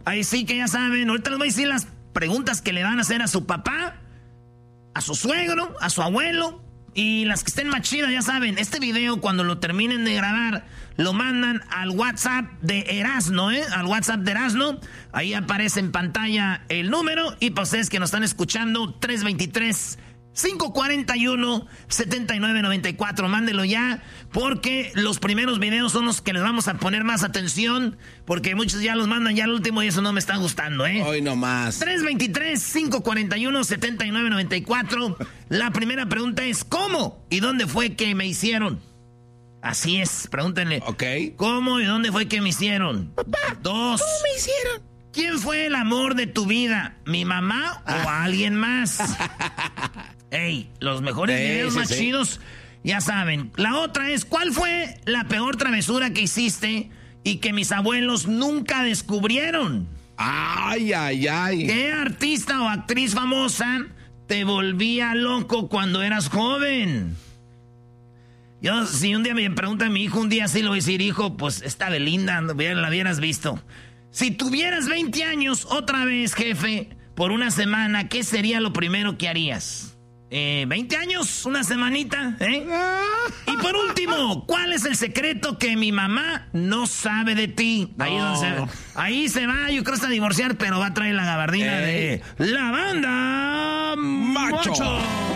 Ahí sí que ya saben, ahorita les voy a decir las preguntas que le van a hacer a su papá, a su suegro, a su abuelo, y las que estén más chidas, ya saben. Este video, cuando lo terminen de grabar, lo mandan al WhatsApp de Erasno, al WhatsApp de Erasno. Ahí aparece en pantalla el número, y para ustedes que nos están escuchando, 323-541-7994. Mándelo ya, porque los primeros videos son los que les vamos a poner más atención, porque muchos ya los mandan ya al último y eso no me está gustando, Hoy no más. 323-541-7994. La primera pregunta es, ¿cómo y dónde fue que me hicieron? Así es, pregúntenle. Ok. ¿Cómo y dónde fue que me hicieron? Papá, 2. ¿cómo me hicieron? ¿Quién fue el amor de tu vida? ¿Mi mamá o alguien más? Ey, los mejores videos más chidos, ya saben. La otra es, ¿cuál fue la peor travesura que hiciste y que mis abuelos nunca descubrieron? Ay. ¿Qué artista o actriz famosa te volvía loco cuando eras joven? Yo, si un día me pregunta a mi hijo, un día sí le voy a decir, hijo, pues está Belinda, la hubieras visto. Si tuvieras 20 años otra vez, jefe, por una semana, ¿qué sería lo primero que harías? 20 años, una semanita, Y por último, ¿cuál es el secreto que mi mamá no sabe de ti? Ahí se va, yo creo que está a divorciar, pero va a traer la gabardina de la banda Macho.